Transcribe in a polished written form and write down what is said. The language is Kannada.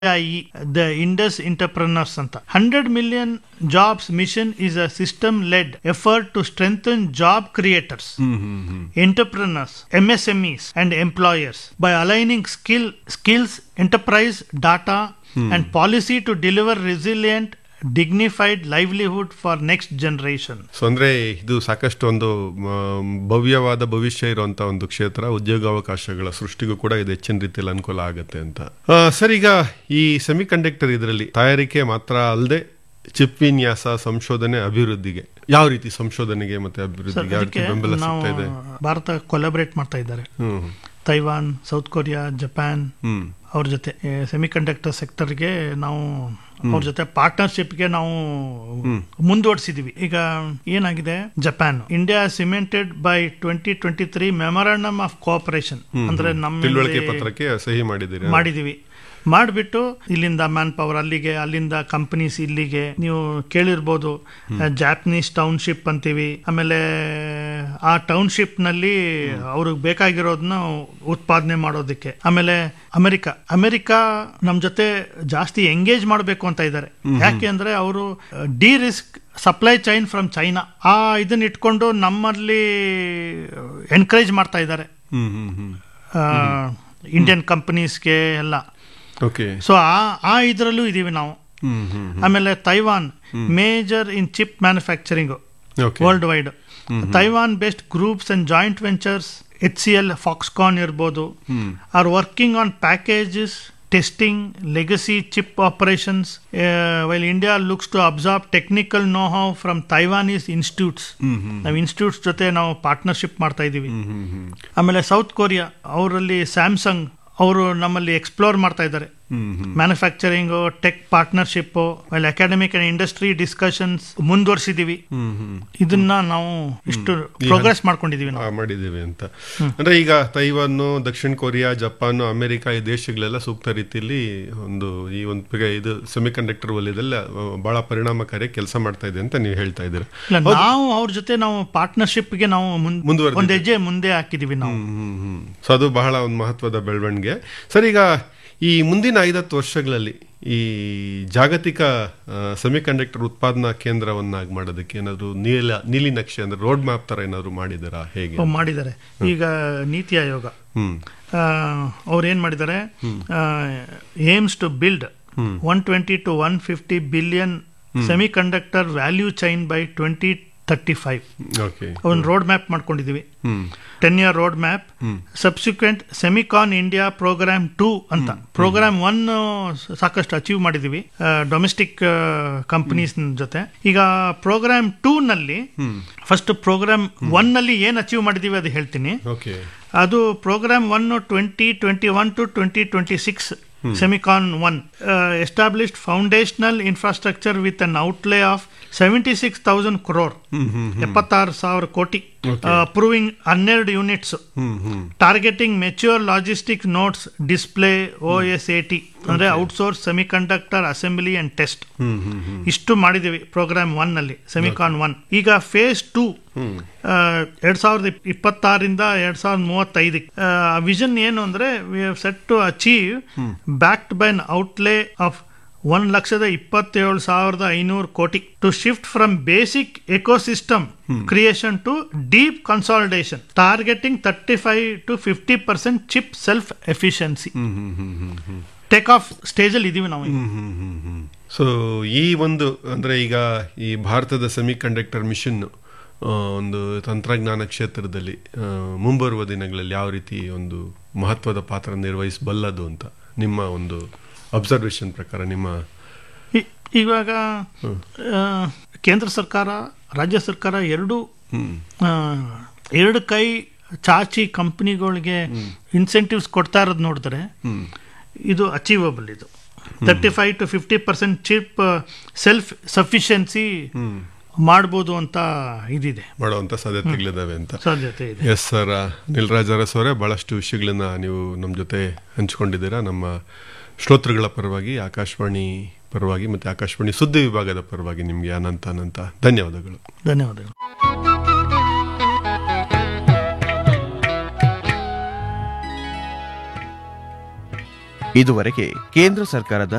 the Indus Entrepreneurs ಅಂತ 100 million jobs mission is a system-led effort to strengthen job creators, entrepreneurs, MSMEs, and employers by aligning skills, enterprise data, and policy to deliver resilient dignified livelihood for next generation. So ಅಂದ್ರೆ ಇದು ಸಾಕಷ್ಟು ಒಂದು ಭವ್ಯವಾದ ಭವಿಷ್ಯ ಇರುವಂತ ಒಂದು ಕ್ಷೇತ್ರ, ಉದ್ಯೋಗಾವಕಾಶಗಳ ಸೃಷ್ಟಿಗೂ ಕೂಡ ಇದು ಹೆಚ್ಚಿನ ರೀತಿಯಲ್ಲಿ ಅನುಕೂಲ ಆಗುತ್ತೆ ಅಂತ. ಸರ್, ಈಗ ಈ ಸೆಮಿ ಕಂಡಕ್ಟರ್ ಇದರಲ್ಲಿ ತಯಾರಿಕೆ ಮಾತ್ರ ಅಲ್ಲದೆ ಚಿಪ್ ವಿನ್ಯಾಸ, ಸಂಶೋಧನೆ, ಅಭಿವೃದ್ಧಿಗೆ ಯಾವ ರೀತಿ ಸಂಶೋಧನೆಗೆ ಮತ್ತೆ ಅಭಿವೃದ್ಧಿಗೆ ಯಾವ ರೀತಿ ಬೆಂಬಲ ಸಿಗ್ತಾ ಇದೆ? ಭಾರತ ಕೊಲಾಬರೇಟ್ ಮಾಡ್ತಾ ಇದ್ದಾರೆ. ತೈವಾನ್, ಸೌತ್ ಕೊರಿಯಾ, ಜಪಾನ್ ಅವ್ರ ಜೊತೆ ಸೆಮಿ ಕಂಡಕ್ಟರ್ ಸೆಕ್ಟರ್ಗೆ ನಾವು ಅವ್ರ ಜೊತೆ ಪಾರ್ಟ್ನರ್ಶಿಪ್ಗೆ ನಾವು ಮುಂದುವರಿಸಿದೀವಿ. ಈಗ ಏನಾಗಿದೆ, Japan India cemented by 2023 memorandum of cooperation ಅಂದ್ರೆ ನಮ್ಮ ತಿಳುವಳಿಕೆ ಪತ್ರಕ್ಕೆ ಸಹಿ ಮಾಡಿದೀವಿ. ಮಾಡಿಬಿಟ್ಟು ಇಲ್ಲಿಂದ ಮ್ಯಾನ್ ಪವರ್ ಅಲ್ಲಿಗೆ, ಅಲ್ಲಿಂದ ಕಂಪನೀಸ್ ಇಲ್ಲಿಗೆ. ನೀವು ಕೇಳಿರ್ಬೋದು ಜಾಪನೀಸ್ ಟೌನ್ಶಿಪ್ ಅಂತೀವಿ. ಆಮೇಲೆ ಆ ಟೌನ್ಶಿಪ್ ನಲ್ಲಿ ಅವ್ರಿಗೆ ಬೇಕಾಗಿರೋದನ್ನ ಉತ್ಪಾದನೆ ಮಾಡೋದಕ್ಕೆ. ಆಮೇಲೆ ಅಮೆರಿಕ ನಮ್ ಜೊತೆ ಜಾಸ್ತಿ ಎಂಗೇಜ್ ಮಾಡಬೇಕು ಅಂತ ಇದ್ದಾರೆ. ಯಾಕೆ ಅಂದ್ರೆ ಅವರು D risk supply chain from China ಇದನ್ನ ಇಟ್ಕೊಂಡು ನಮ್ಮಲ್ಲಿ ಎನ್ಕರೇಜ್ ಮಾಡ್ತಾ ಇದ್ದಾರೆ ಇಂಡಿಯನ್ ಕಂಪನೀಸ್ಗೆ ಎಲ್ಲ. ಸೊ ಆ ಇದರಲ್ಲೂ ಇದೀವಿ ನಾವು. ಆಮೇಲೆ Taiwan major in chip manufacturing world wide. Taiwan based groups and joint ventures HCL, Foxconn ಇರ್ಬೋದು, are working on packages, testing, legacy chip operations, while India looks to absorb technical know how from ತೈವಾನೀಸ್ institutes. ನಾವು ಇನ್ಸ್ಟಿಟ್ಯೂಟ್ಸ್ ಜೊತೆ ನಾವು ಪಾರ್ಟ್ನರ್ಶಿಪ್ ಮಾಡ್ತಾ ಇದೀವಿ. ಆಮೇಲೆ ಸೌತ್ ಕೊರಿಯಾ ಅವರಲ್ಲಿ ಸ್ಯಾಮ್ಸಂಗ್ ಅವರು ನಮ್ಮಲ್ಲಿ ಎಕ್ಸ್ಪ್ಲೋರ್ ಮಾಡ್ತಾ ಇದ್ದಾರೆ. Manufacturing, tech partnership, academic and industry discussions ಮುಂದುವರಿಸಿದೀವಿ. ಇದನ್ನ ನಾವು ಇಷ್ಟು ಪ್ರೋಗ್ರೆಸ್ ಮಾಡಿದೀವಿ ಅಂತ. ಅಂದ್ರೆ ಈಗ ತೈವಾನ್, ದಕ್ಷಿಣ ಕೊರಿಯಾ, ಜಪಾನ್, ಅಮೆರಿಕ ಈ ದೇಶಗಳೆಲ್ಲ ಸೂಕ್ತ ರೀತಿಯಲ್ಲಿ ಈ ಇದು ಸೆಮಿ ಕಂಡಕ್ಟರ್ ವಲಯದಲ್ಲಿ ಬಹಳ ಪರಿಣಾಮಕಾರಿ ಕೆಲಸ ಮಾಡ್ತಾ ಇದೆ ಅಂತ ನೀವು ಹೇಳ್ತಾ ಇದ್ದೀರಾ. ನಾವು ಅವ್ರ ಜೊತೆ ನಾವು ಪಾರ್ಟ್ನರ್ಶಿಪ್ಗೆ ನಾವು ಒಂದು ಹೆಜ್ಜೆ ಮುಂದೆ ಹಾಕಿದೀವಿ ನಾವು. ಸೊ ಅದು ಬಹಳ ಒಂದು ಮಹತ್ವದ ಬೆಳವಣಿಗೆ. ಸರ್, ಈಗ ಈ ಮುಂದಿನ 5-10 ವರ್ಷಗಳಲ್ಲಿ ಈ ಜಾಗತಿಕ ಸೆಮಿ ಕಂಡಕ್ಟರ್ ಉತ್ಪಾದನಾ ಕೇಂದ್ರವನ್ನಾಗಿ ಮಾಡೋದಕ್ಕೆ ಏನಾದ್ರು ನೀಲಿ ನಕ್ಷೆ ಅಂದ್ರೆ ರೋಡ್ ಮ್ಯಾಪ್ ತರ ಏನಾದ್ರು ಮಾಡಿದಾರಾ? ಹೇಗೆ ಮಾಡಿದ್ದಾರೆ? ಈಗ ನೀತಿ ಆಯೋಗ ಅವ್ರು ಏನ್ ಮಾಡಿದ್ದಾರೆ, aims to build 120 to 150 billion semi conductor value chain by 2035. ಒಂದು road map ಮಾಡ್ಕೊಂಡಿದೀವಿ, 10-year road map. Subsequent Semicon India program 2 ಅಂತ. ಪ್ರೋಗ್ರಾಮ್ 1 ಸಾಕಷ್ಟು ಅಚೀವ್ ಮಾಡಿದೀವಿ ಡೊಮೆಸ್ಟಿಕ್ ಕಂಪನೀಸ್ ಜೊತೆ. ಈಗ ಪ್ರೋಗ್ರಾಮ್ 2 ನಲ್ಲಿ ಫಸ್ಟ್ ಪ್ರೋಗ್ರಾಮ್ 1 ನಲ್ಲಿ ಏನ್ ಅಚೀವ್ ಮಾಡಿದೀವಿ ಅದು ಹೇಳ್ತೀನಿ. ಅದು program 1 2021 to 2026. Semicon 1 established foundational infrastructure with an outlay of 76,000 crore, 76,000 ಕೋಟಿ, approving 12 units, targeting mature logistics nodes, display, OSAT ಅಂದ್ರೆ outsource semiconductor assembly and test. ಇಷ್ಟು ಮಾಡಿದೀವಿ ಪ್ರೋಗ್ರಾಮ್ 1 ನಲ್ಲಿ, ಸೆಮಿಕಾನ್ 1. ಈಗ ಫೇಸ್ 2 2026 2035 ವಿಷನ್ ಏನು ಅಂದ್ರೆ we have set to achieve backed by an ಔಟ್ಲೇ of 1,27,500 ಕೋಟಿ to shift from basic ecosystem creation to deep consolidation, targeting 35 to 50% chip self efficiency. Take off stage ಅಲ್ಲಿ ಇದೀವಿ ನಾವು. ಸೊ ಈ ಒಂದು ಅಂದ್ರೆ ಈಗ ಈ ಭಾರತದ ಸೆಮಿ ಕಂಡಕ್ಟರ್ ಮಿಷನ್ ಒಂದು ತಂತ್ರಜ್ಞಾನ ಕ್ಷೇತ್ರದಲ್ಲಿ ಮುಂಬರುವ ದಿನಗಳಲ್ಲಿ ಯಾವ ರೀತಿ ಒಂದು ಮಹತ್ವದ ಪಾತ್ರ ನಿರ್ವಹಿಸಬಲ್ಲದು ಅಂತ ನಿಮ್ಮ ಒಂದು ಅಬ್ಸರ್ವೇಷನ್ ಪ್ರಕಾರ? ನಿಮ್ಮ ಇವಾಗ ಕೇಂದ್ರ ಸರ್ಕಾರ, ರಾಜ್ಯ ಸರ್ಕಾರ ಎರಡು ಕೈ ಚಾಚಿ ಕಂಪನಿಗಳಿಗೆ ಇನ್ಸೆಂಟಿವ್ಸ್ ಕೊಡ್ತಾ ಇರೋದು ನೋಡಿದ್ರೆ ಇದು ಅಚೀವಬಲ್. ಇದು 35 to 50% ಚಿಪ್ ಸೆಲ್ಫ್ ಸಫಿಷಿಯನ್ಸಿ ಮಾಡಬಹುದು ಅಂತ ಇದಿದೆ, ಮಾಡುವಂತ ಸಾಧ್ಯತೆಗಳಿದಾವೆ ಅಂತ. ಸಾಧ್ಯತೆ ಇದೆ. ಎಸ್ ಸರ್, ನಿಲ್ರಾಜ್ ಅರಸ್ ಅವರೇ, ಬಹಳಷ್ಟು ವಿಷಯಗಳನ್ನ ನೀವು ನಮ್ಮ ಜೊತೆ ಹಂಚಿಕೊಂಡಿದ್ದೀರಾ. ನಮ್ಮ ಶ್ರೋತೃಗಳ ಪರವಾಗಿ, ಆಕಾಶವಾಣಿ ಪರವಾಗಿ ಮತ್ತೆ ಆಕಾಶವಾಣಿ ಸುದ್ದಿ ವಿಭಾಗದ ಪರವಾಗಿ ನಿಮ್ಗೆ ಅನಂತ ಧನ್ಯವಾದಗಳು. ಧನ್ಯವಾದಗಳು. ಇದುವರೆಗೆ ಕೇಂದ್ರ ಸರ್ಕಾರದ